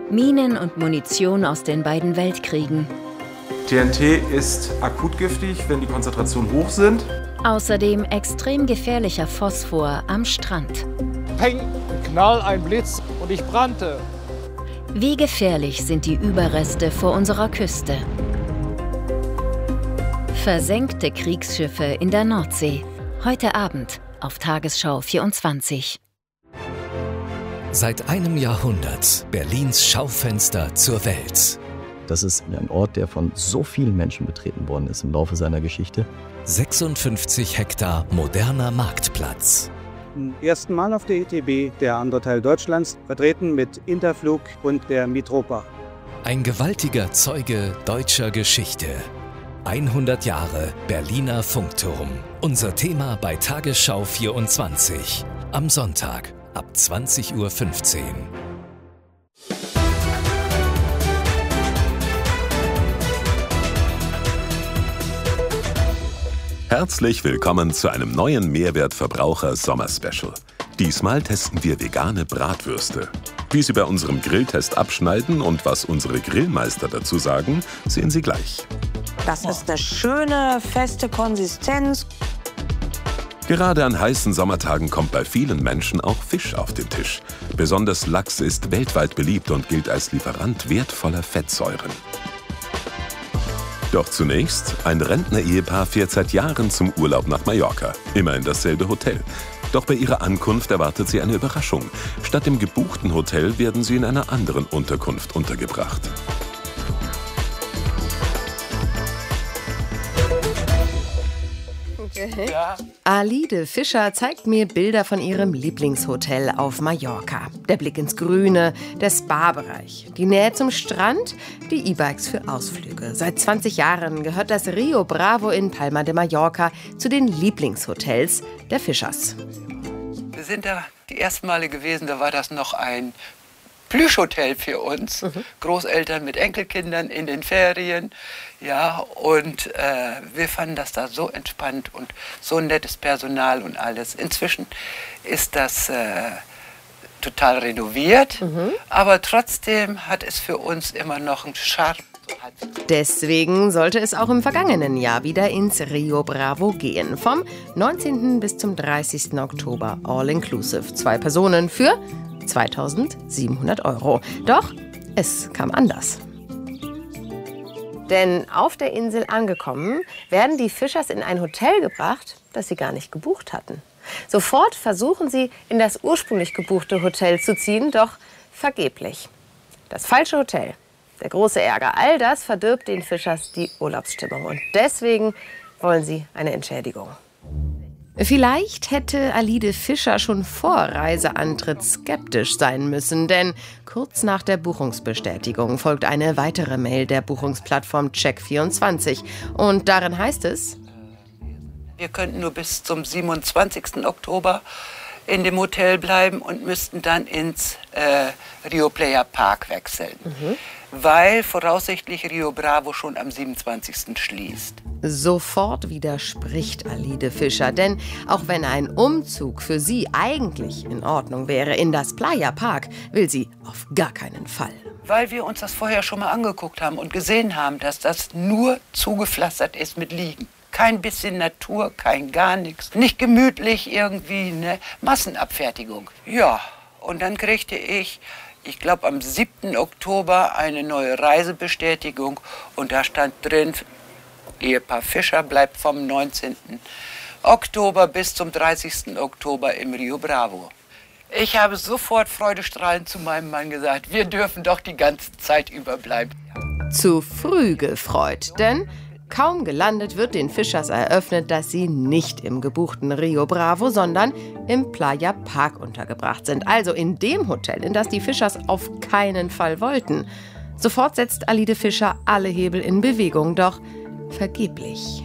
Minen und Munition aus den beiden Weltkriegen. TNT ist akut giftig, wenn die Konzentrationen hoch sind. Außerdem extrem gefährlicher Phosphor am Strand. Peng, Knall, ein Blitz und ich brannte. Wie gefährlich sind die Überreste vor unserer Küste? Versenkte Kriegsschiffe in der Nordsee. Heute Abend auf Tagesschau 24. Seit einem Jahrhundert Berlins Schaufenster zur Welt. Das ist ein Ort, der von so vielen Menschen betreten worden ist im Laufe seiner Geschichte. 56 Hektar moderner Marktplatz. Zum ersten Mal auf der ITB, der andere Teil Deutschlands, vertreten mit Interflug und der Mitropa. Ein gewaltiger Zeuge deutscher Geschichte. 100 Jahre Berliner Funkturm. Unser Thema bei Tagesschau 24. Am Sonntag ab 20:15 Uhr. Herzlich willkommen zu einem neuen Mehrwert-Verbraucher-Sommer-Special. Diesmal testen wir vegane Bratwürste. Wie Sie bei unserem Grilltest abschneiden und was unsere Grillmeister dazu sagen, sehen Sie gleich. Das ist eine schöne, feste Konsistenz. Gerade an heißen Sommertagen kommt bei vielen Menschen auch Fisch auf den Tisch. Besonders Lachs ist weltweit beliebt und gilt als Lieferant wertvoller Fettsäuren. Doch zunächst, ein Rentner-Ehepaar fährt seit Jahren zum Urlaub nach Mallorca. Immer in dasselbe Hotel. Doch bei ihrer Ankunft erwartet sie eine Überraschung. Statt im gebuchten Hotel werden sie in einer anderen Unterkunft untergebracht. Ja. Alide Fischer zeigt mir Bilder von ihrem Lieblingshotel auf Mallorca. Der Blick ins Grüne, der Spa-Bereich, die Nähe zum Strand, die E-Bikes für Ausflüge. Seit 20 Jahren gehört das Rio Bravo in Palma de Mallorca zu den Lieblingshotels der Fischers. Wir sind da die ersten Male gewesen, da war das noch ein Plüschhotel für uns. Großeltern mit Enkelkindern in den Ferien. Ja, und wir fanden das da so entspannt und so nettes Personal und alles. Inzwischen ist das total renoviert, aber trotzdem hat es für uns immer noch einen Charme. Deswegen sollte es auch im vergangenen Jahr wieder ins Rio Bravo gehen. Vom 19. bis zum 30. Oktober all-inclusive. 2 Personen für 2.700 €. Doch es kam anders. Denn auf der Insel angekommen, werden die Fischers in ein Hotel gebracht, das sie gar nicht gebucht hatten. Sofort versuchen sie, in das ursprünglich gebuchte Hotel zu ziehen, doch vergeblich. Das falsche Hotel, der große Ärger, all das verdirbt den Fischers die Urlaubsstimmung. Und deswegen wollen sie eine Entschädigung. Vielleicht hätte Alide Fischer schon vor Reiseantritt skeptisch sein müssen, denn kurz nach der Buchungsbestätigung folgt eine weitere Mail der Buchungsplattform Check24. Und darin heißt es: Wir könnten nur bis zum 27. Oktober in dem Hotel bleiben und müssten dann ins Rio Playa Park wechseln, weil voraussichtlich Rio Bravo schon am 27. schließt. Sofort widerspricht Alide Fischer, denn auch wenn ein Umzug für sie eigentlich in Ordnung wäre in das Playa Park, will sie auf gar keinen Fall. Weil wir uns das vorher schon mal angeguckt haben und gesehen haben, dass das nur zugepflastert ist mit Liegen. Kein bisschen Natur, kein gar nichts. Nicht gemütlich irgendwie, ne? Massenabfertigung. Ja, und dann kriegte ich glaube am 7. Oktober eine neue Reisebestätigung und da stand drin, Ehepaar Fischer bleibt vom 19. Oktober bis zum 30. Oktober im Rio Bravo. Ich habe sofort freudestrahlend zu meinem Mann gesagt, wir dürfen doch die ganze Zeit überbleiben. Zu früh gefreut, denn kaum gelandet wird den Fischers eröffnet, dass sie nicht im gebuchten Rio Bravo, sondern im Playa Park untergebracht sind. Also in dem Hotel, in das die Fischers auf keinen Fall wollten. Sofort setzt Alide Fischer alle Hebel in Bewegung, doch vergeblich.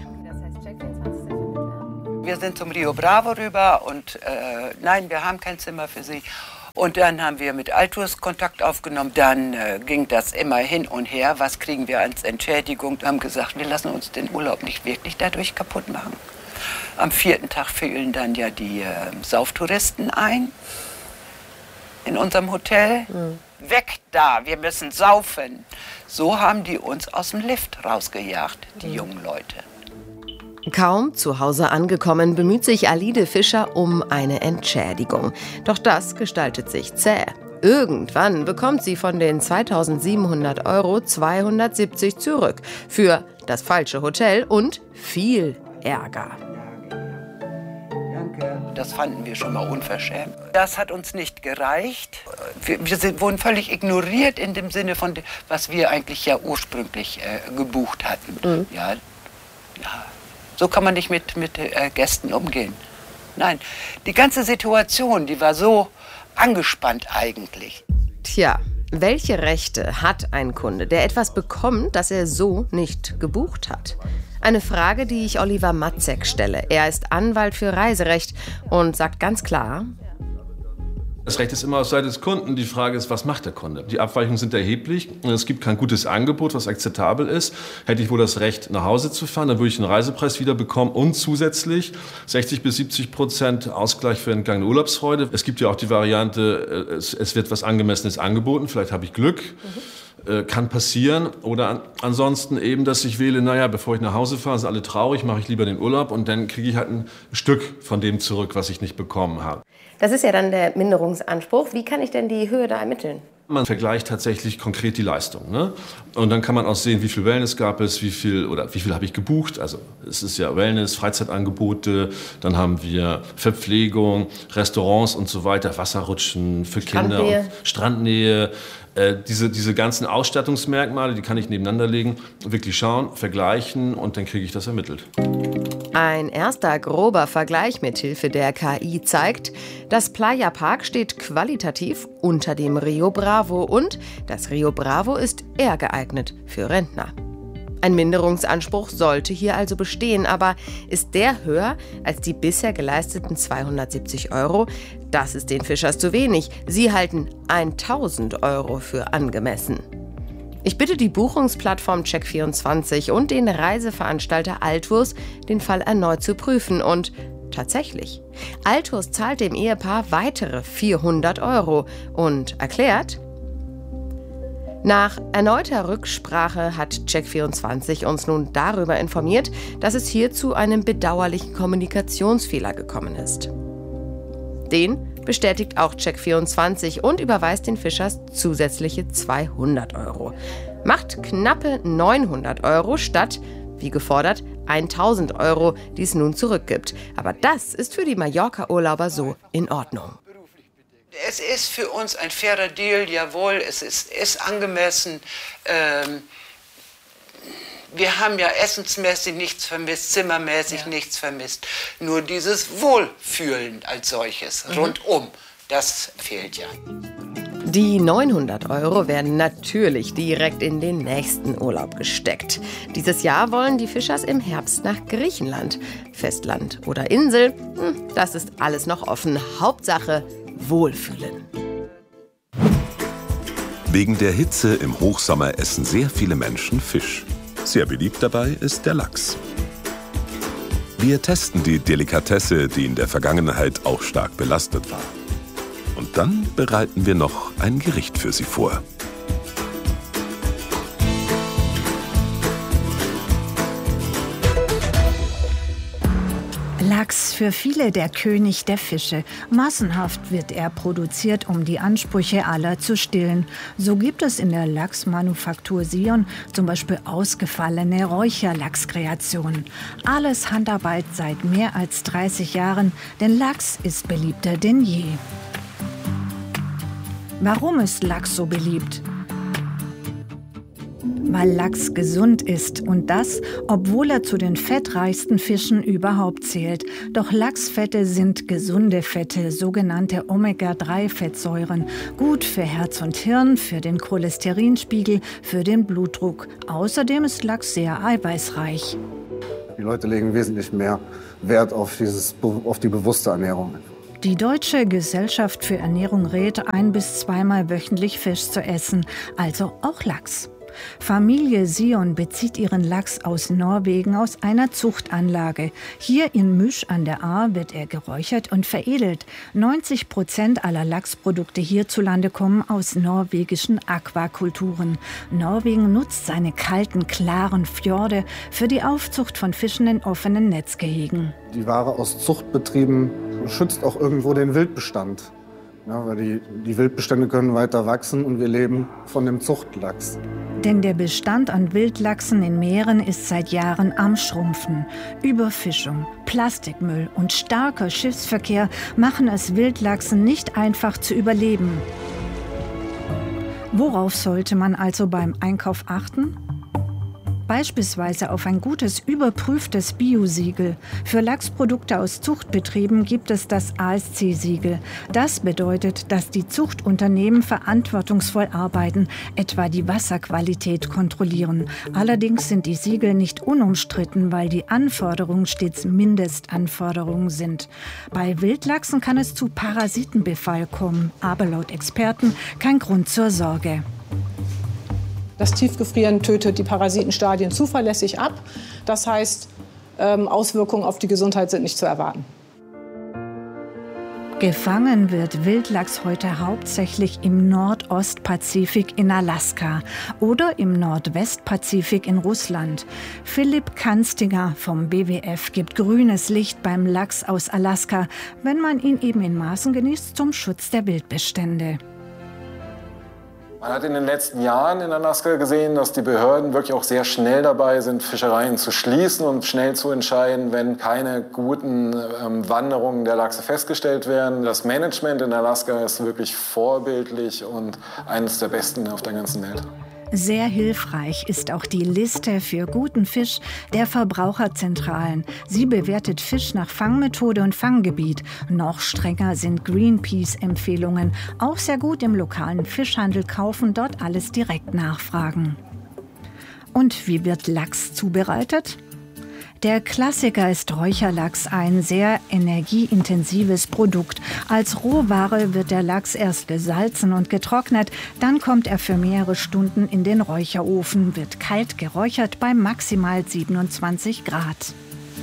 Wir sind zum Rio Bravo rüber und nein, wir haben kein Zimmer für Sie. Und dann haben wir mit Altours Kontakt aufgenommen. Dann ging das immer hin und her. Was kriegen wir als Entschädigung? Wir haben gesagt, wir lassen uns den Urlaub nicht wirklich dadurch kaputt machen. Am 4. Tag fielen dann ja die Sauftouristen ein in unserem Hotel. weg da, wir müssen saufen. So haben die uns aus dem Lift rausgejagt, die jungen Leute. Kaum zu Hause angekommen, bemüht sich Alide Fischer um eine Entschädigung. Doch das gestaltet sich zäh. Irgendwann bekommt sie von den 2.700 Euro 270 zurück. Für das falsche Hotel und viel Ärger. Das fanden wir schon mal unverschämt. Das hat uns nicht gereicht. Wir wurden völlig ignoriert in dem Sinne von, was wir eigentlich ja ursprünglich gebucht hatten. Ja. So kann man nicht mit Gästen umgehen. Nein, die ganze Situation, die war so angespannt eigentlich. Tja, welche Rechte hat ein Kunde, der etwas bekommt, das er so nicht gebucht hat? Eine Frage, die ich Oliver Matzek stelle. Er ist Anwalt für Reiserecht und sagt ganz klar: Das Recht ist immer auf Seite des Kunden. Die Frage ist, was macht der Kunde? Die Abweichungen sind erheblich. Es gibt kein gutes Angebot, was akzeptabel ist. Hätte ich wohl das Recht, nach Hause zu fahren, dann würde ich den Reisepreis wieder bekommen und zusätzlich 60-70% Ausgleich für entgangene Urlaubsfreude. Es gibt ja auch die Variante, es wird was Angemessenes angeboten. Vielleicht habe ich Glück. Kann passieren. Oder ansonsten eben, dass ich wähle, naja, bevor ich nach Hause fahre, sind alle traurig, mache ich lieber den Urlaub und dann kriege ich halt ein Stück von dem zurück, was ich nicht bekommen habe. Das ist ja dann der Minderungsanspruch. Wie kann ich denn die Höhe da ermitteln? Man vergleicht tatsächlich konkret die Leistung, ne? Und dann kann man auch sehen, wie viel Wellness gab es, wie viel habe ich gebucht. Also es ist ja Wellness, Freizeitangebote, dann haben wir Verpflegung, Restaurants und so weiter, Wasserrutschen für Kinder, Strandnähe. Diese ganzen Ausstattungsmerkmale, die kann ich nebeneinander legen, wirklich schauen, vergleichen und dann kriege ich das ermittelt. Ein erster grober Vergleich mit Hilfe der KI zeigt, das Playa Park steht qualitativ unter dem Rio Bravo und das Rio Bravo ist eher geeignet für Rentner. Ein Minderungsanspruch sollte hier also bestehen, aber ist der höher als die bisher geleisteten 270 Euro? Das ist den Fischers zu wenig. Sie halten 1.000 Euro für angemessen. Ich bitte die Buchungsplattform Check24 und den Reiseveranstalter Altours, den Fall erneut zu prüfen. Und tatsächlich, Altours zahlt dem Ehepaar weitere 400 Euro und erklärt: Nach erneuter Rücksprache hat Check24 uns nun darüber informiert, dass es hier zu einem bedauerlichen Kommunikationsfehler gekommen ist. Den bestätigt auch Check24 und überweist den Fischers zusätzliche 200 Euro. Macht knappe 900 Euro statt, wie gefordert, 1.000 Euro, die es nun zurückgibt. Aber das ist für die Mallorca-Urlauber so in Ordnung. Es ist für uns ein fairer Deal, jawohl, es ist angemessen. Wir haben ja essensmäßig nichts vermisst, zimmermäßig nichts vermisst. Nur dieses Wohlfühlen als solches, rundum, das fehlt ja. Die 900 Euro werden natürlich direkt in den nächsten Urlaub gesteckt. Dieses Jahr wollen die Fischers im Herbst nach Griechenland. Festland oder Insel, das ist alles noch offen. Hauptsache Wohlfühlen. Wegen der Hitze im Hochsommer essen sehr viele Menschen Fisch. Sehr beliebt dabei ist der Lachs. Wir testen die Delikatesse, die in der Vergangenheit auch stark belastet war. Und dann bereiten wir noch ein Gericht für Sie vor. Lachs, für viele der König der Fische. Massenhaft wird er produziert, um die Ansprüche aller zu stillen. So gibt es in der Lachsmanufaktur Sion zum Beispiel ausgefallene Räucherlachskreationen. Alles Handarbeit seit mehr als 30 Jahren, denn Lachs ist beliebter denn je. Warum ist Lachs so beliebt? Weil Lachs gesund ist und das, obwohl er zu den fettreichsten Fischen überhaupt zählt. Doch Lachsfette sind gesunde Fette, sogenannte Omega-3-Fettsäuren. Gut für Herz und Hirn, für den Cholesterinspiegel, für den Blutdruck. Außerdem ist Lachs sehr eiweißreich. Die Leute legen wesentlich mehr Wert auf die bewusste Ernährung. Die Deutsche Gesellschaft für Ernährung rät, 1- bis 2-mal wöchentlich Fisch zu essen, also auch Lachs. Familie Sion bezieht ihren Lachs aus Norwegen aus einer Zuchtanlage. Hier in Mysch an der Ahr wird er geräuchert und veredelt. 90% aller Lachsprodukte hierzulande kommen aus norwegischen Aquakulturen. Norwegen nutzt seine kalten, klaren Fjorde für die Aufzucht von Fischen in offenen Netzgehegen. Die Ware aus Zuchtbetrieben schützt auch irgendwo den Wildbestand. Ja, weil die Wildbestände können weiter wachsen und wir leben von dem Zuchtlachs. Denn der Bestand an Wildlachsen in Meeren ist seit Jahren am Schrumpfen. Überfischung, Plastikmüll und starker Schiffsverkehr machen es Wildlachsen nicht einfach zu überleben. Worauf sollte man also beim Einkauf achten? Beispielsweise auf ein gutes, überprüftes Bio-Siegel. Für Lachsprodukte aus Zuchtbetrieben gibt es das ASC-Siegel. Das bedeutet, dass die Zuchtunternehmen verantwortungsvoll arbeiten, etwa die Wasserqualität kontrollieren. Allerdings sind die Siegel nicht unumstritten, weil die Anforderungen stets Mindestanforderungen sind. Bei Wildlachsen kann es zu Parasitenbefall kommen, aber laut Experten kein Grund zur Sorge. Das Tiefgefrieren tötet die Parasitenstadien zuverlässig ab. Das heißt, Auswirkungen auf die Gesundheit sind nicht zu erwarten. Gefangen wird Wildlachs heute hauptsächlich im Nordostpazifik in Alaska oder im Nordwestpazifik in Russland. Philipp Kanstinger vom WWF gibt grünes Licht beim Lachs aus Alaska, wenn man ihn eben in Maßen genießt zum Schutz der Wildbestände. Man hat in den letzten Jahren in Alaska gesehen, dass die Behörden wirklich auch sehr schnell dabei sind, Fischereien zu schließen und schnell zu entscheiden, wenn keine guten Wanderungen der Lachse festgestellt werden. Das Management in Alaska ist wirklich vorbildlich und eines der besten auf der ganzen Welt. Sehr hilfreich ist auch die Liste für guten Fisch der Verbraucherzentralen. Sie bewertet Fisch nach Fangmethode und Fanggebiet. Noch strenger sind Greenpeace-Empfehlungen. Auch sehr gut im lokalen Fischhandel kaufen, dort alles direkt nachfragen. Und wie wird Lachs zubereitet? Der Klassiker ist Räucherlachs, ein sehr energieintensives Produkt. Als Rohware wird der Lachs erst gesalzen und getrocknet, dann kommt er für mehrere Stunden in den Räucherofen, wird kalt geräuchert bei maximal 27 Grad.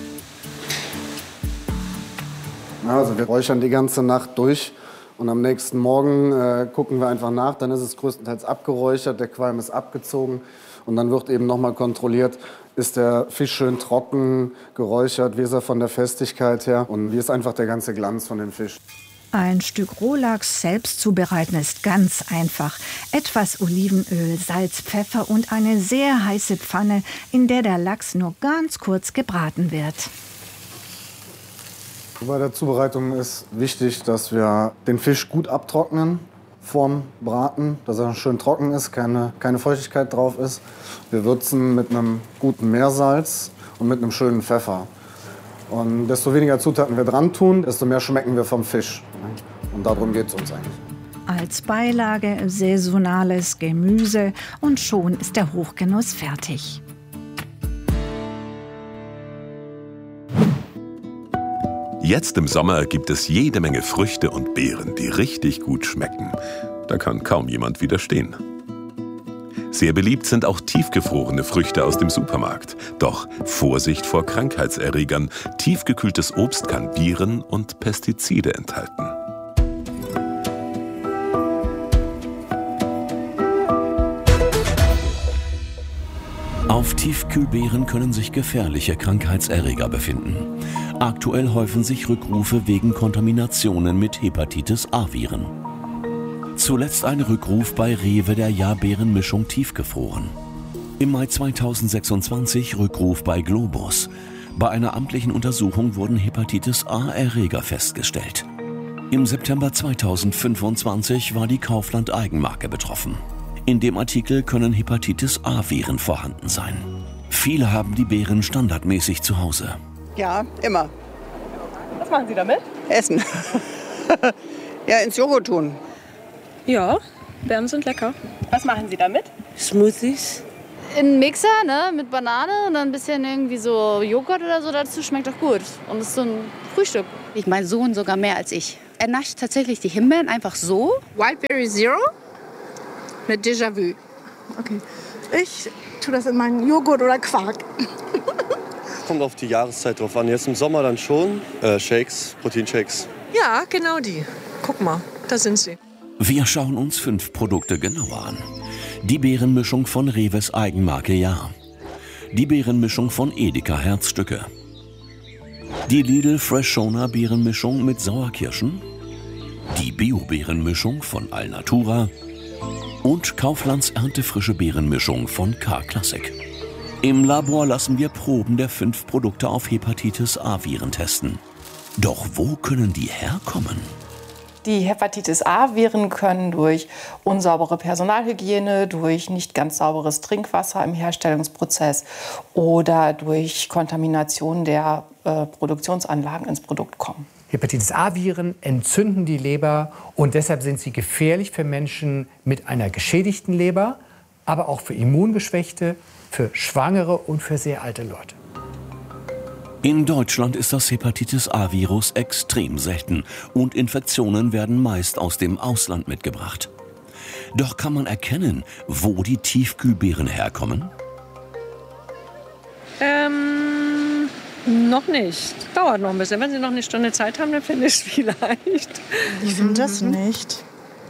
Also wir räuchern die ganze Nacht durch und am nächsten Morgen gucken wir einfach nach. Dann ist es größtenteils abgeräuchert, der Qualm ist abgezogen und dann wird eben nochmal kontrolliert, ist der Fisch schön trocken, geräuchert, wie ist er von der Festigkeit her und wie ist einfach der ganze Glanz von dem Fisch. Ein Stück Rohlachs selbst zubereiten ist ganz einfach. Etwas Olivenöl, Salz, Pfeffer und eine sehr heiße Pfanne, in der der Lachs nur ganz kurz gebraten wird. Bei der Zubereitung ist wichtig, dass wir den Fisch gut abtrocknen vorm Braten, dass er schön trocken ist, keine Feuchtigkeit drauf ist. Wir würzen mit einem guten Meersalz und mit einem schönen Pfeffer. Und desto weniger Zutaten wir dran tun, desto mehr schmecken wir vom Fisch. Und darum geht es uns eigentlich. Als Beilage saisonales Gemüse und schon ist der Hochgenuss fertig. Jetzt im Sommer gibt es jede Menge Früchte und Beeren, die richtig gut schmecken. Da kann kaum jemand widerstehen. Sehr beliebt sind auch tiefgefrorene Früchte aus dem Supermarkt. Doch Vorsicht vor Krankheitserregern. Tiefgekühltes Obst kann Viren und Pestizide enthalten. Auf Tiefkühlbeeren können sich gefährliche Krankheitserreger befinden. Aktuell häufen sich Rückrufe wegen Kontaminationen mit Hepatitis-A-Viren. Zuletzt ein Rückruf bei Rewe der Jahrbeerenmischung tiefgefroren. Im Mai 2026 Rückruf bei Globus. Bei einer amtlichen Untersuchung wurden Hepatitis-A-Erreger festgestellt. Im September 2025 war die Kaufland-Eigenmarke betroffen. In dem Artikel können Hepatitis-A-Viren vorhanden sein. Viele haben die Beeren standardmäßig zu Hause. Ja, immer. Was machen Sie damit? Essen. Ja, ins Joghurt tun. Ja, Beeren sind lecker. Was machen Sie damit? Smoothies. In einen Mixer, ne, mit Banane und dann ein bisschen irgendwie so Joghurt oder so dazu, schmeckt doch gut. Und ist so ein Frühstück. Mein Sohn sogar mehr als ich. Er nascht tatsächlich die Himbeeren einfach so. Wildberry Zero mit Déjà-vu. okay. Ich tue das in meinen Joghurt oder Quark. Kommt auf die Jahreszeit drauf an. Jetzt im Sommer dann schon. Shakes, Proteinshakes. Ja, genau die. Guck mal, da sind sie. Wir schauen uns 5 Produkte genauer an. Die Beerenmischung von Reves Eigenmarke Ja. Die Beerenmischung von Edeka Herzstücke. Die Lidl Freshona Beerenmischung mit Sauerkirschen. Die Bio-Beerenmischung von Alnatura. Und Kauflands Erntefrische Beerenmischung von K-Classic. Im Labor lassen wir Proben der 5 Produkte auf Hepatitis A-Viren testen. Doch wo können die herkommen? Die Hepatitis A-Viren können durch unsaubere Personalhygiene, durch nicht ganz sauberes Trinkwasser im Herstellungsprozess oder durch Kontamination der Produktionsanlagen ins Produkt kommen. Hepatitis A-Viren entzünden die Leber und deshalb sind sie gefährlich für Menschen mit einer geschädigten Leber, aber auch für Immungeschwächte, für Schwangere und für sehr alte Leute. In Deutschland ist das Hepatitis A-Virus extrem selten und Infektionen werden meist aus dem Ausland mitgebracht. Doch kann man erkennen, wo die Tiefkühlbeeren herkommen? Noch nicht. Dauert noch ein bisschen. Wenn Sie noch eine Stunde Zeit haben, dann finde ich es vielleicht. Ich finde das nicht.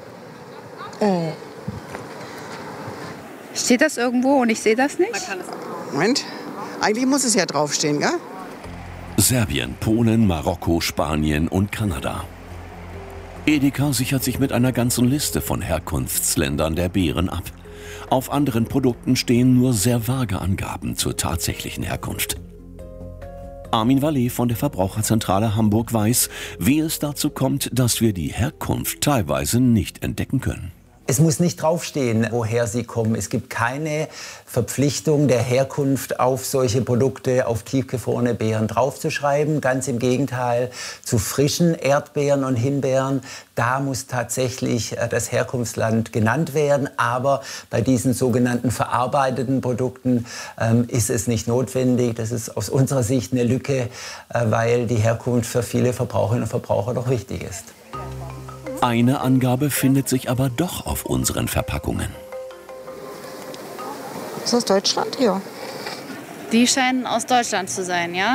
Steht das irgendwo und ich sehe das nicht? Moment, eigentlich muss es ja draufstehen, gell? Serbien, Polen, Marokko, Spanien und Kanada. Edeka sichert sich mit einer ganzen Liste von Herkunftsländern der Beeren ab. Auf anderen Produkten stehen nur sehr vage Angaben zur tatsächlichen Herkunft. Armin Wallet von der Verbraucherzentrale Hamburg weiß, wie es dazu kommt, dass wir die Herkunft teilweise nicht entdecken können. Es muss nicht draufstehen, woher sie kommen. Es gibt keine Verpflichtung der Herkunft auf solche Produkte, auf tiefgefrorene Beeren draufzuschreiben. Ganz im Gegenteil, zu frischen Erdbeeren und Himbeeren, da muss tatsächlich das Herkunftsland genannt werden. Aber bei diesen sogenannten verarbeiteten Produkten ist es nicht notwendig. Das ist aus unserer Sicht eine Lücke, weil die Herkunft für viele Verbraucherinnen und Verbraucher doch wichtig ist. Eine Angabe findet sich aber doch auf unseren Verpackungen. Ist das Deutschland? Ja. Die scheinen aus Deutschland zu sein, ja?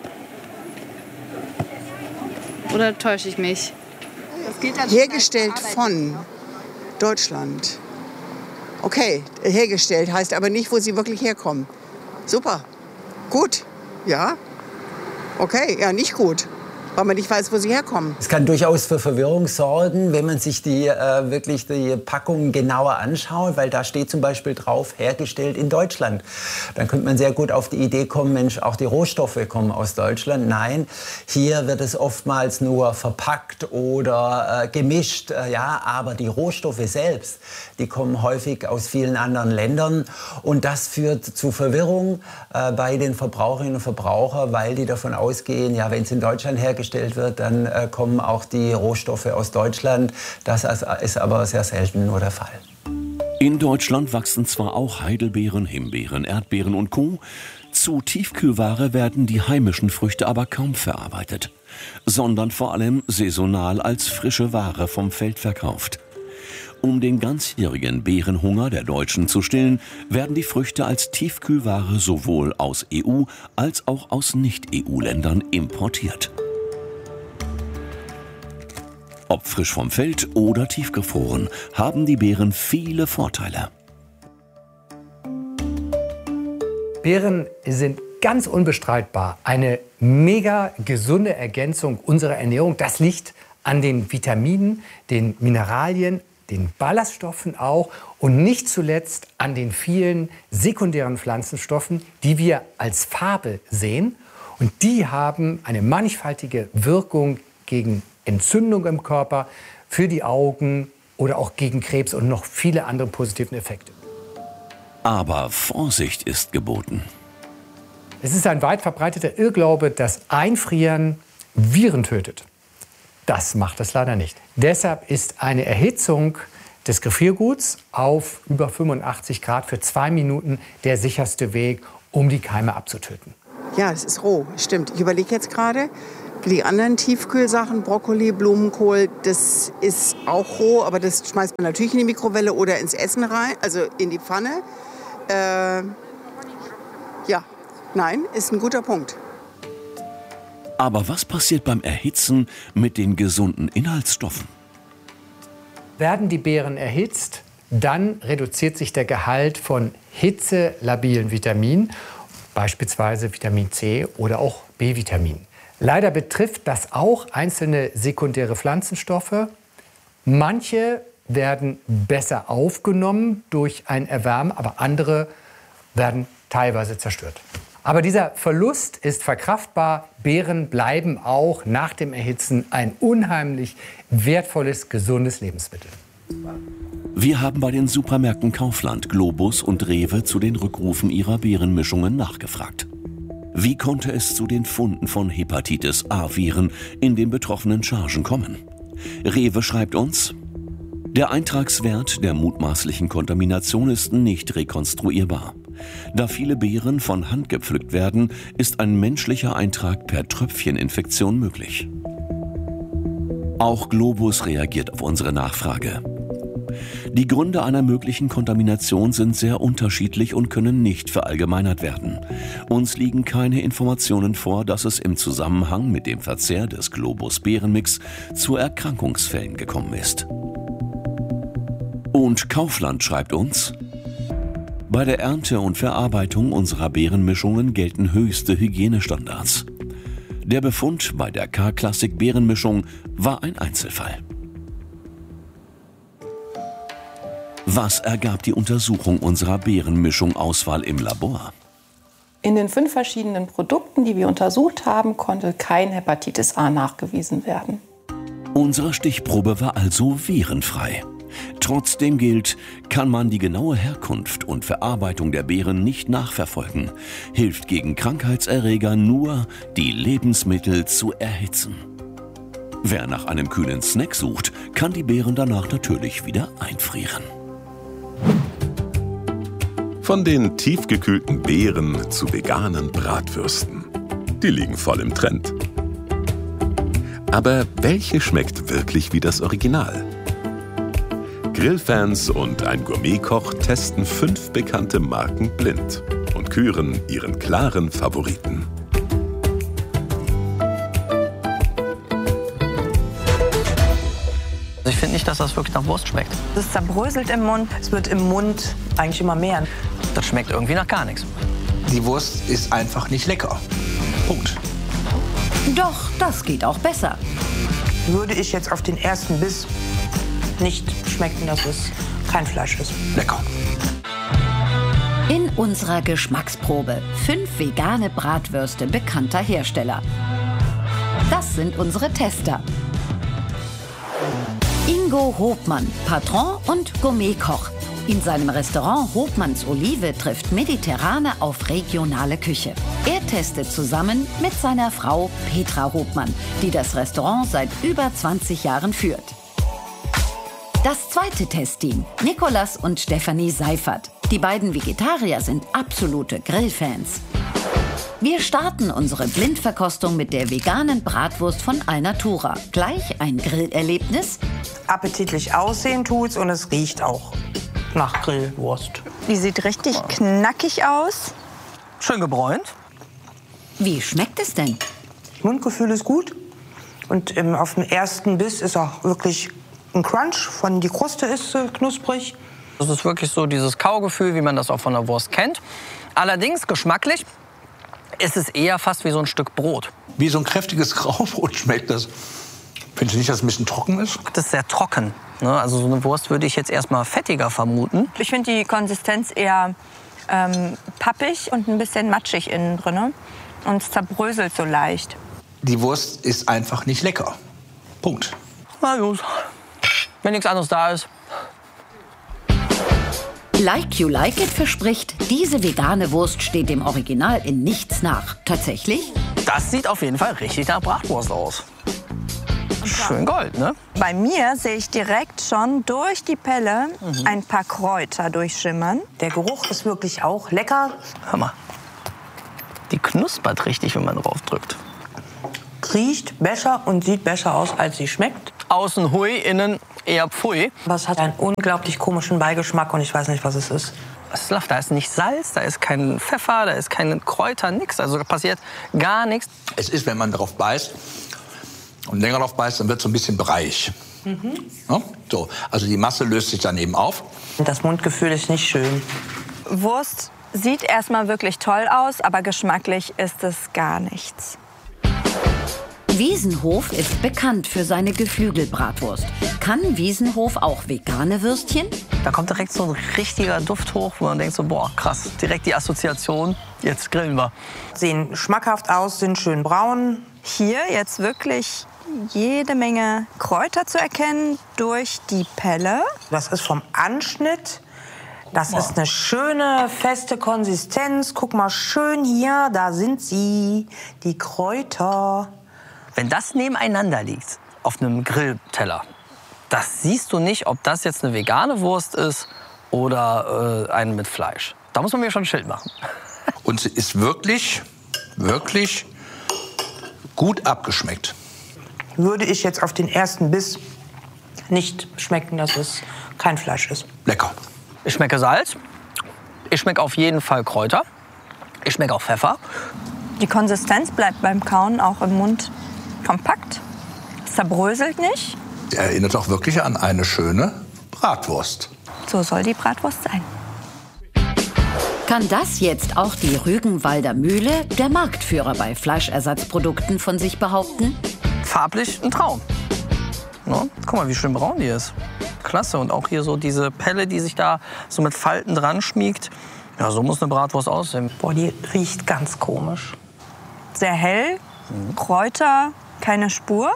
Oder täusche ich mich? Hergestellt von Deutschland. Okay, hergestellt heißt aber nicht, wo sie wirklich herkommen. Super. Gut. Ja. Okay, ja, nicht gut. Weil man nicht weiß, wo sie herkommen. Es kann durchaus für Verwirrung sorgen, wenn man sich wirklich die Packungen genauer anschaut, weil da steht zum Beispiel drauf, hergestellt in Deutschland. Dann könnte man sehr gut auf die Idee kommen, Mensch, auch die Rohstoffe kommen aus Deutschland. Nein, hier wird es oftmals nur verpackt oder gemischt, ja, aber die Rohstoffe selbst, die kommen häufig aus vielen anderen Ländern und das führt zu Verwirrung bei den Verbraucherinnen und Verbrauchern, weil die davon ausgehen, ja, wenn es in Deutschland hergestellt wird, dann kommen auch die Rohstoffe aus Deutschland. Das ist aber sehr selten nur der Fall. In Deutschland wachsen zwar auch Heidelbeeren, Himbeeren, Erdbeeren und Co. Zu Tiefkühlware werden die heimischen Früchte aber kaum verarbeitet, sondern vor allem saisonal als frische Ware vom Feld verkauft. Um den ganzjährigen Beerenhunger der Deutschen zu stillen, werden die Früchte als Tiefkühlware sowohl aus EU- als auch aus Nicht-EU-Ländern importiert. Ob frisch vom Feld oder tiefgefroren, haben die Beeren viele Vorteile. Beeren sind ganz unbestreitbar eine mega gesunde Ergänzung unserer Ernährung. Das liegt an den Vitaminen, den Mineralien, den Ballaststoffen auch und nicht zuletzt an den vielen sekundären Pflanzenstoffen, die wir als Farbe sehen. Und die haben eine mannigfaltige Wirkung gegen Entzündung im Körper, für die Augen oder auch gegen Krebs und noch viele andere positiven Effekte. Aber Vorsicht ist geboten. Es ist ein weit verbreiteter Irrglaube, dass Einfrieren Viren tötet. Das macht es leider nicht. Deshalb ist eine Erhitzung des Gefrierguts auf über 85 Grad für 2 Minuten der sicherste Weg, um die Keime abzutöten. Ja, es ist roh, stimmt. Ich überlege jetzt gerade, Die anderen Tiefkühlsachen, Brokkoli, Blumenkohl, das ist auch roh, aber das schmeißt man natürlich in die Mikrowelle oder ins Essen rein, also in die Pfanne. Ja, nein, ist ein guter Punkt. Aber was passiert beim Erhitzen mit den gesunden Inhaltsstoffen? Werden die Beeren erhitzt, dann reduziert sich der Gehalt von hitzelabilen Vitaminen, beispielsweise Vitamin C oder auch B-Vitamin. Leider betrifft das auch einzelne sekundäre Pflanzenstoffe. Manche werden besser aufgenommen durch ein Erwärmen, aber andere werden teilweise zerstört. Aber dieser Verlust ist verkraftbar. Beeren bleiben auch nach dem Erhitzen ein unheimlich wertvolles, gesundes Lebensmittel. Wir haben bei den Supermärkten Kaufland, Globus und Rewe zu den Rückrufen ihrer Beerenmischungen nachgefragt. Wie konnte es zu den Funden von Hepatitis-A-Viren in den betroffenen Chargen kommen? Rewe schreibt uns: Der Eintragswert der mutmaßlichen Kontamination ist nicht rekonstruierbar. Da viele Beeren von Hand gepflückt werden, ist ein menschlicher Eintrag per Tröpfcheninfektion möglich. Auch Globus reagiert auf unsere Nachfrage. Die Gründe einer möglichen Kontamination sind sehr unterschiedlich und können nicht verallgemeinert werden. Uns liegen keine Informationen vor, dass es im Zusammenhang mit dem Verzehr des Globus-Beerenmix zu Erkrankungsfällen gekommen ist. Und Kaufland schreibt uns: Bei der Ernte und Verarbeitung unserer Beerenmischungen gelten höchste Hygienestandards. Der Befund bei der K-Klassik-Beerenmischung war ein Einzelfall. Was ergab die Untersuchung unserer Beerenmischung-Auswahl im Labor? In den 5 verschiedenen Produkten, die wir untersucht haben, konnte kein Hepatitis A nachgewiesen werden. Unsere Stichprobe war also virenfrei. Trotzdem gilt, kann man die genaue Herkunft und Verarbeitung der Beeren nicht nachverfolgen, hilft gegen Krankheitserreger nur, die Lebensmittel zu erhitzen. Wer nach einem kühlen Snack sucht, kann die Beeren danach natürlich wieder einfrieren. Von den tiefgekühlten Beeren zu veganen Bratwürsten. Die liegen voll im Trend. Aber welche schmeckt wirklich wie das Original? Grillfans und ein Gourmetkoch testen 5 bekannte Marken blind und küren ihren klaren Favoriten. Ich finde nicht, dass das wirklich nach Wurst schmeckt. Es zerbröselt im Mund, es wird im Mund eigentlich immer mehr. Das schmeckt irgendwie nach gar nichts. Die Wurst ist einfach nicht lecker. Punkt. Doch, das geht auch besser. Würde ich jetzt auf den ersten Biss nicht schmecken, dass es kein Fleisch ist. Lecker. In unserer Geschmacksprobe 5 vegane Bratwürste bekannter Hersteller. Das sind unsere Tester. Ingo Hopmann, Patron und Gourmetkoch. In seinem Restaurant Hopmanns Olive trifft Mediterrane auf regionale Küche. Er testet zusammen mit seiner Frau Petra Hopmann, die das Restaurant seit über 20 Jahren führt. Das zweite Testteam, Nikolas und Stefanie Seifert. Die beiden Vegetarier sind absolute Grillfans. Wir starten unsere Blindverkostung mit der veganen Bratwurst von Alnatura. Gleich ein Grillerlebnis. Appetitlich aussehen tut's und es riecht auch nach Grillwurst. Die sieht richtig knackig aus. Schön gebräunt. Wie schmeckt es denn? Mundgefühl ist gut und auf dem ersten Biss ist auch wirklich ein Crunch. Die Kruste ist knusprig. Das ist wirklich so dieses Kaugefühl, wie man das auch von der Wurst kennt. Allerdings geschmacklich ist es eher fast wie so ein Stück Brot. Wie so ein kräftiges Graubrot schmeckt das. Findest du nicht, dass es ein bisschen trocken ist? Das ist sehr trocken. Ne? Also so eine Wurst würde ich jetzt erstmal fettiger vermuten. Ich finde die Konsistenz eher pappig und ein bisschen matschig innen drin. Und es zerbröselt so leicht. Die Wurst ist einfach nicht lecker. Punkt. Na gut. Wenn nichts anderes da ist. Like You Like It verspricht, diese vegane Wurst steht dem Original in nichts nach. Tatsächlich? Das sieht auf jeden Fall richtig nach Bratwurst aus. Schön gold, ne? Bei mir sehe ich direkt schon durch die Pelle ein paar Kräuter durchschimmern. Der Geruch ist wirklich auch lecker. Hör mal. Die knuspert richtig, wenn man drauf drückt. riecht besser und sieht besser aus, als sie schmeckt. Außen hui, innen eher pfui. Aber es hat einen unglaublich komischen Beigeschmack und ich weiß nicht, was es ist. Da ist nicht Salz, da ist kein Pfeffer, da ist keine Kräuter, nichts. Also da passiert gar nichts. Es ist, wenn man drauf beißt und länger drauf beißt, dann wird es so ein bisschen breiig. Ja, so. Also die Masse löst sich dann eben auf. Das Mundgefühl ist nicht schön. Wurst sieht erstmal wirklich toll aus, aber geschmacklich ist es gar nichts. Wiesenhof ist bekannt für seine Geflügelbratwurst. Kann Wiesenhof auch vegane Würstchen? Da kommt direkt so ein richtiger Duft hoch, wo man denkt so, boah, krass, direkt die Assoziation, jetzt grillen wir. Sehen schmackhaft aus, sind schön braun. Hier jetzt wirklich jede Menge Kräuter zu erkennen durch die Pelle. Das ist vom Anschnitt. Das ist eine schöne, feste Konsistenz. Guck mal, schön hier, da sind sie, die Kräuter. Wenn das nebeneinander liegt, auf einem Grillteller, das siehst du nicht, ob das jetzt eine vegane Wurst ist oder eine mit Fleisch. Da muss man mir schon ein Schild machen. Und sie ist wirklich, wirklich gut abgeschmeckt. Würde ich jetzt auf den ersten Biss nicht schmecken, dass es kein Fleisch ist. Lecker. Ich schmecke Salz. Ich schmecke auf jeden Fall Kräuter. Ich schmecke auch Pfeffer. Die Konsistenz bleibt beim Kauen auch im Mund kompakt. Es zerbröselt nicht. Erinnert auch wirklich an eine schöne Bratwurst. So soll die Bratwurst sein. Kann das jetzt auch die Rügenwalder Mühle, der Marktführer bei Fleischersatzprodukten, von sich behaupten? Farblich ein Traum. No? Guck mal, wie schön braun die ist. Klasse. Und auch hier so diese Pelle, die sich da so mit Falten dran schmiegt. Ja, so muss eine Bratwurst aussehen. Boah, die riecht ganz komisch. Sehr hell, Kräuter, keine Spur.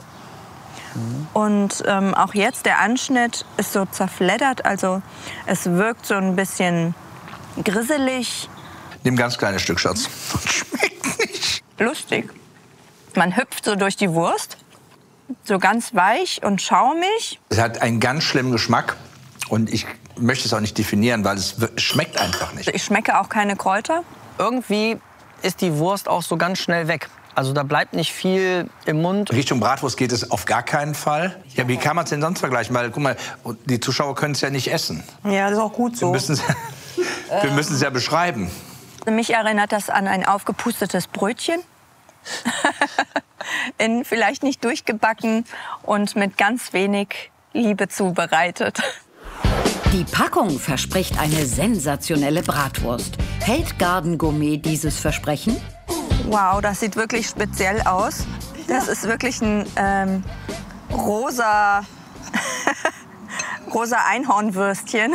Und auch jetzt der Anschnitt ist so zerfleddert. Also es wirkt so ein bisschen grisselig. Nimm ganz kleines Stück, Schatz. Schmeckt nicht. Lustig. Man hüpft so durch die Wurst. So ganz weich und schaumig. Es hat einen ganz schlimmen Geschmack und ich möchte es auch nicht definieren, weil es schmeckt einfach nicht. Ich schmecke auch keine Kräuter. Irgendwie ist die Wurst auch so ganz schnell weg. Also da bleibt nicht viel im Mund. Richtung Bratwurst geht es auf gar keinen Fall. Ja, wie kann man es denn sonst vergleichen? Weil, guck mal, die Zuschauer können es ja nicht essen. Ja, das ist auch gut so. Wir müssen es ja beschreiben. Mich erinnert das an ein aufgepustetes Brötchen. Vielleicht nicht durchgebacken und mit ganz wenig Liebe zubereitet. Die Packung verspricht eine sensationelle Bratwurst. Hält Garden Gourmet dieses Versprechen? Wow, das sieht wirklich speziell aus. Das ist wirklich ein rosa Einhornwürstchen.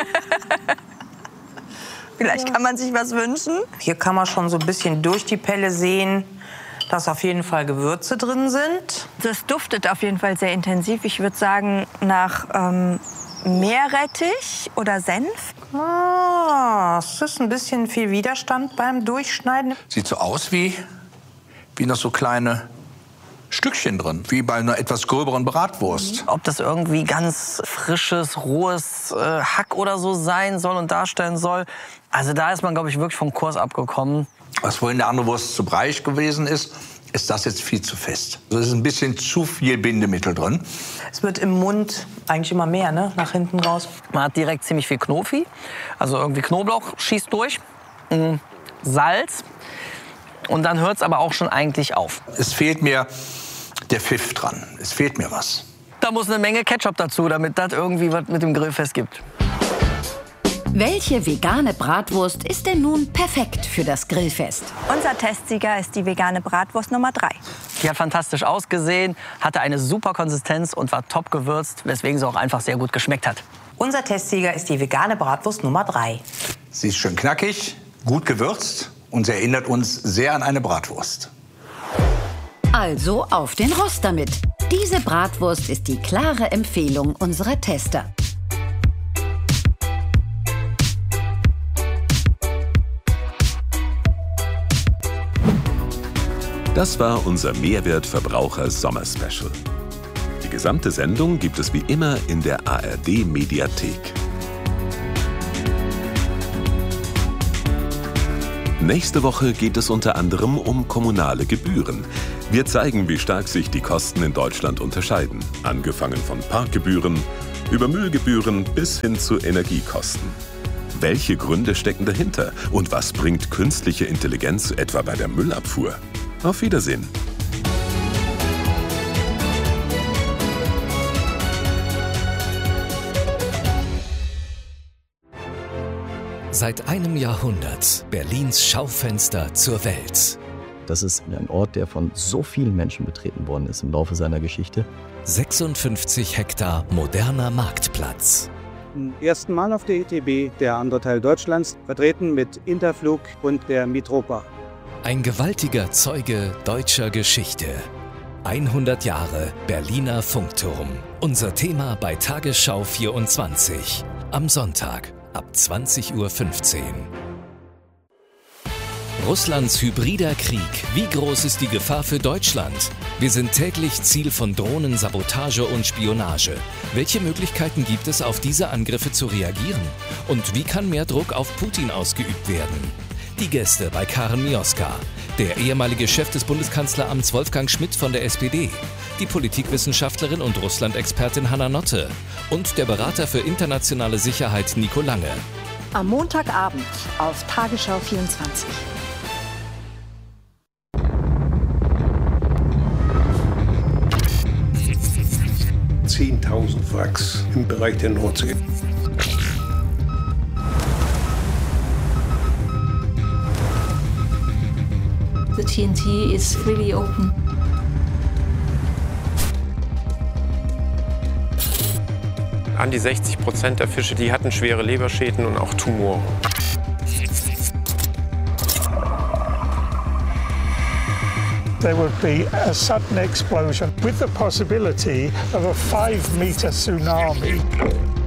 Vielleicht kann man sich was wünschen. Hier kann man schon so ein bisschen durch die Pelle sehen, dass auf jeden Fall Gewürze drin sind. Das duftet auf jeden Fall sehr intensiv. Ich würde sagen, nach Meerrettich oder Senf. Es ist ein bisschen viel Widerstand beim Durchschneiden. Sieht so aus wie noch so kleine Stückchen drin, wie bei einer etwas gröberen Bratwurst. Ob das irgendwie ganz frisches, rohes Hack oder so sein soll und darstellen soll. Also da ist man, glaube ich, wirklich vom Kurs abgekommen. Was vorhin der andere Wurst zu breiig gewesen ist das jetzt viel zu fest. Also es ist ein bisschen zu viel Bindemittel drin. Es wird im Mund eigentlich immer mehr, ne? Nach hinten raus. Man hat direkt ziemlich viel Knofi. Also irgendwie Knoblauch schießt durch. Salz. Und dann hört es aber auch schon eigentlich auf. Es fehlt mir der Pfiff dran. Es fehlt mir was. Da muss eine Menge Ketchup dazu, damit das irgendwie was mit dem Grillfest gibt. Welche vegane Bratwurst ist denn nun perfekt für das Grillfest? Unser Testsieger ist die vegane Bratwurst Nummer 3. Die hat fantastisch ausgesehen, hatte eine super Konsistenz und war top gewürzt, weswegen sie auch einfach sehr gut geschmeckt hat. Unser Testsieger ist die vegane Bratwurst Nummer 3. Sie ist schön knackig, gut gewürzt und sie erinnert uns sehr an eine Bratwurst. Also auf den Rost damit. Diese Bratwurst ist die klare Empfehlung unserer Tester. Das war unser Mehrwert-Verbraucher-Sommer-Special. Die gesamte Sendung gibt es wie immer in der ARD-Mediathek. Nächste Woche geht es unter anderem um kommunale Gebühren. Wir zeigen, wie stark sich die Kosten in Deutschland unterscheiden. Angefangen von Parkgebühren, über Müllgebühren bis hin zu Energiekosten. Welche Gründe stecken dahinter? Und was bringt künstliche Intelligenz etwa bei der Müllabfuhr? Auf Wiedersehen. Seit einem Jahrhundert Berlins Schaufenster zur Welt. Das ist ein Ort, der von so vielen Menschen betreten worden ist im Laufe seiner Geschichte. 56 Hektar moderner Marktplatz. Zum ersten Mal auf der ITB, der andere Teil Deutschlands, vertreten mit Interflug und der Mitropa. Ein gewaltiger Zeuge deutscher Geschichte. 100 Jahre Berliner Funkturm. Unser Thema bei Tagesschau 24. Am Sonntag ab 20:15 Uhr. Russlands hybrider Krieg. Wie groß ist die Gefahr für Deutschland? Wir sind täglich Ziel von Drohnen, Sabotage und Spionage. Welche Möglichkeiten gibt es, auf diese Angriffe zu reagieren? Und wie kann mehr Druck auf Putin ausgeübt werden? Die Gäste bei Karen Mioska. Der ehemalige Chef des Bundeskanzleramts Wolfgang Schmidt von der SPD. Die Politikwissenschaftlerin und Russland-Expertin Hanna Notte. Und der Berater für internationale Sicherheit Nico Lange. Am Montagabend auf Tagesschau 24. Wracks im Bereich der Nordsee. The TNT is really open. An die 60% der Fische, die hatten schwere Leberschäden und auch Tumore. There would be a sudden explosion with the possibility of a 5-meter tsunami.